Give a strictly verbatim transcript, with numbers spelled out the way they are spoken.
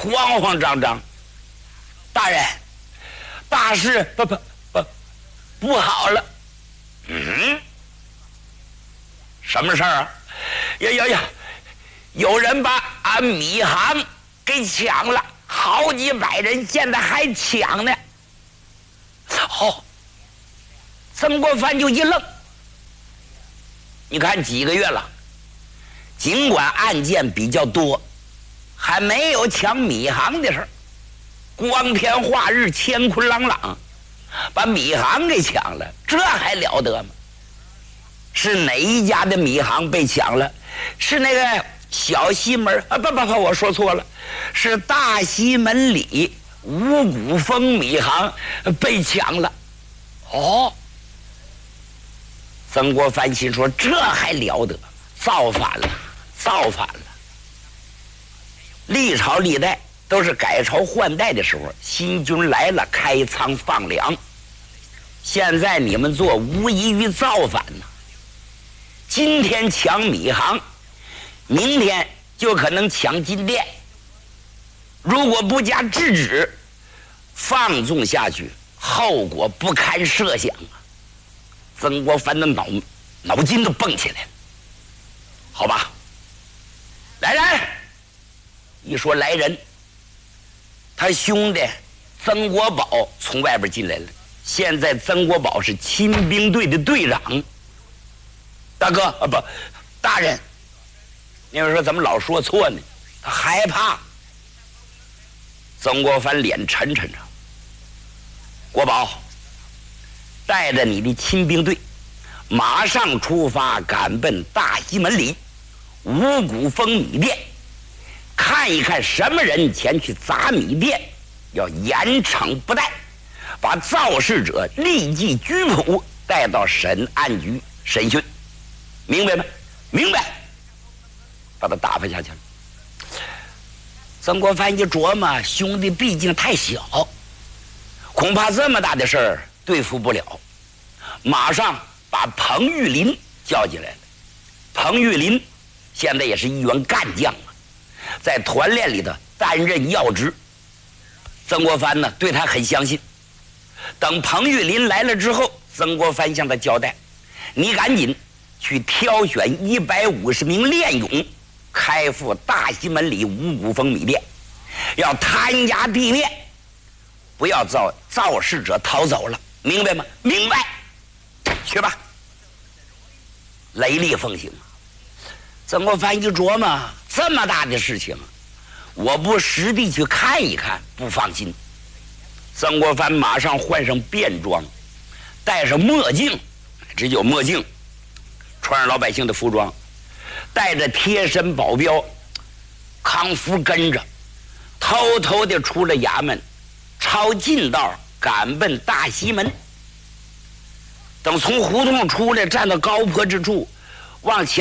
慌慌张张。大人，大事不不不不好了。嗯，什么事儿啊？呀呀呀！有人把俺米行给抢了，好几百人，现在还抢呢。哦，曾国藩就一愣。你看几个月了，尽管案件比较多，还没有抢米行的事儿。光天化日，乾坤朗朗，把米行给抢了，这还了得吗？是哪一家的米行被抢了？是那个小西门啊？不不不，我说错了，是大西门里五谷丰米行被抢了。哦，曾国藩心说：“这还了得？造反了，造反了！”历朝历代都是改朝换代的时候，新军来了，开仓放粮。现在你们做无异于造反呐！今天抢米行，明天就可能抢金店。如果不加制止，放纵下去，后果不堪设想啊！曾国藩的脑脑筋都蹦起来了。好吧，来人！一说来人，他兄弟曾国宝从外边进来了。现在曾国宝是亲兵队的队长。大哥啊，不，大人，你们说怎么老说错呢？他害怕。曾国藩脸沉沉着。国宝，带着你的亲兵队，马上出发，赶奔大西门里五谷丰米店，看一看什么人前去砸米店，要严惩不贷，把肇事者立即拘捕，带到审案局审讯。明白吗？明白。把他打发下去了。曾国藩一琢磨，兄弟毕竟太小，恐怕这么大的事儿对付不了，马上把彭玉麟叫进来了。彭玉麟现在也是一员干将啊，在团练里头担任要职。曾国藩呢对他很相信。等彭玉麟来了之后，曾国藩向他交代：你赶紧去挑选一百五十名练勇，开赴大西门里五谷丰米店，要摊压地面，不要造肇事者逃走了，明白吗？明白。去吧。雷厉风行。曾国藩一琢磨，这么大的事情，我不实地去看一看，不放心。曾国藩马上换上便装，戴上墨镜，只有墨镜，穿上老百姓的服装，带着贴身保镖康福跟着，偷偷的出了衙门，抄近道赶奔大西门。等从胡同出来，站到高坡之处，往前